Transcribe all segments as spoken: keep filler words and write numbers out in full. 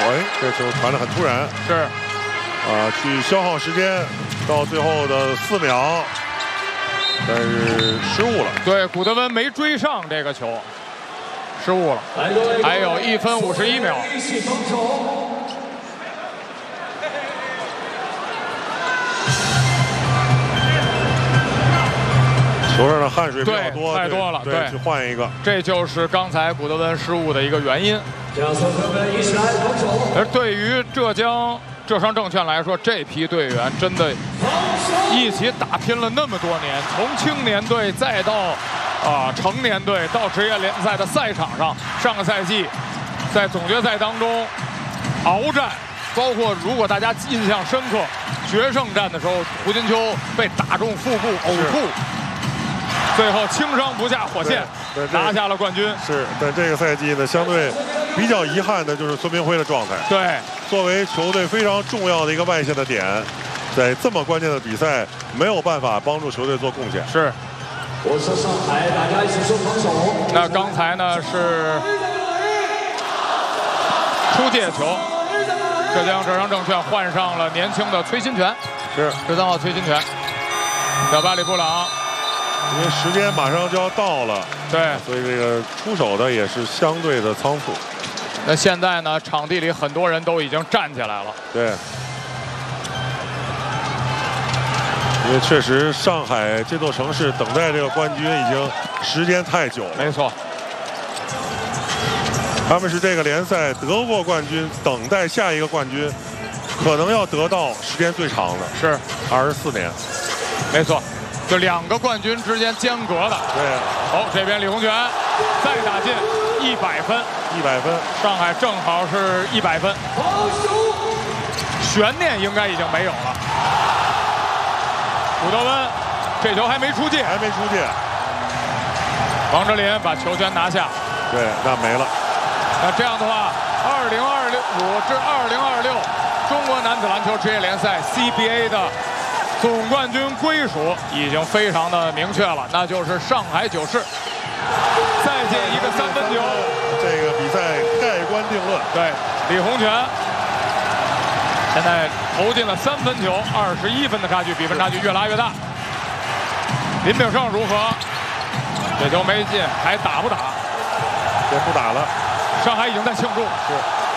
哎，这球传得很突然。 是。 啊，去消耗时间，到最后的四秒，但是失误了。 对，古德温没追上这个球，失误了。还有一分五十一秒。 球上的汗水比较多， 太多了， 对，去换一个。 这就是刚才古德温失误的一个原因。而对于浙江。浙商证券来说，这批队员真的一起打拼了那么多年，从青年队再到啊、呃、成年队，到职业联赛的赛场上。上个赛季在总决赛当中鏖战，包括如果大家印象深刻，决胜战的时候，胡金秋被打中腹部呕吐，最后轻伤不下火线，拿下了冠军。 是，但这个赛季呢，相对比较遗憾的就是孙明辉的状态。 对。 作为球队非常重要的一个外线的点，在这么关键的比赛没有办法帮助球队做贡献。 是。我是上海，大家一起说防守。那刚才呢是出界球，浙江浙商证券换上了年轻的崔新全， 是十三号崔新全，小巴里布朗。 因为时间马上就要到了， 对， 所以这个出手的也是相对的仓促。 那现在呢，场地里很多人都已经站起来了。 对，因为确实上海这座城市等待这个冠军已经时间太久了。 没错， 他们是这个联赛得过冠军，等待下一个冠军，可能要得到时间最长的是二十四年。 没错，就两个冠军之间间隔的。 对， 好、哦，这边李洪权再打进一百分。 一百分， 上海正好是一百分，悬念应该已经没有了。古德温这球还没出界， 还没出界。 王哲林把球权拿下， 对，那没了。 那这样的话，二零二五至二零二六中国男子篮球职业联赛 C B A 的总冠军归属已经非常的明确了，那就是上海九世。再进一个三分球。 这个比赛盖棺定论。 对，李洪权现在投进了三分球，二十一分的差距，比分差距越拉越大。林炳胜如何？这球没进，还打不打？ 也不打了。 上海已经在庆祝。 是。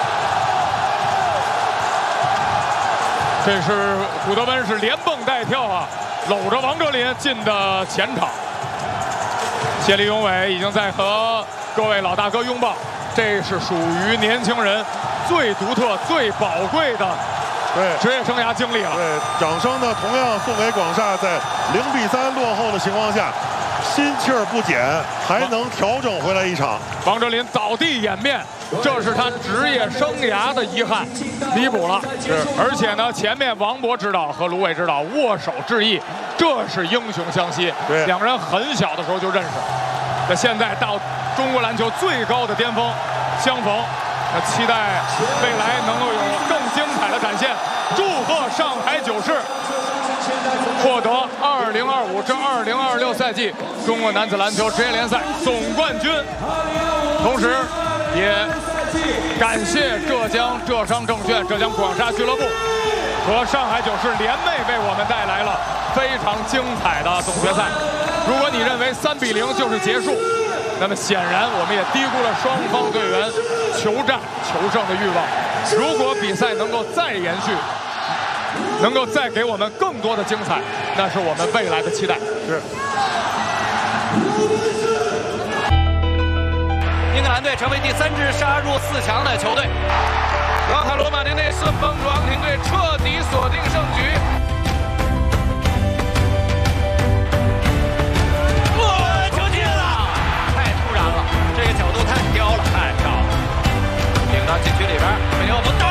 这是古德温是连蹦带跳啊，搂着王哲林进的前场。谢立永伟已经在和各位老大哥拥抱，这是属于年轻人最独特、最宝贵的对职业生涯经历了。 对，掌声呢同样送给广厦，在零比三落后的情况下，心气儿不减，还能调整回来一场。 王哲林倒地掩面，这是他职业生涯的遗憾，弥补了。 是， 而且呢，前面王博指导和卢伟指导握手致意，这是英雄相惜。 对， 两个人很小的时候就认识，那现在到中国篮球最高的巅峰相逢，那期待未来能够有更精彩的展现。祝贺上海九世获得二零二五至二零二六赛季中国男子篮球职业联赛总冠军，同时也感谢浙江浙商证券、浙江广厦俱乐部和上海九世联袂为我们带来了非常精彩的总决赛。如果你认为三比零就是结束，那么显然我们也低估了双方队员求战求胜的欲望。如果比赛能够再延续，能够再给我们更多的精彩，那是我们未来的期待。 是。 英格兰队成为第三支杀入四强的球队。老卡罗马尼内顺风主昂艇队彻底锁定胜局。哇，球进了！太突然了，这个角度太刁了，太漂亮了。领到禁区里边，没有不到。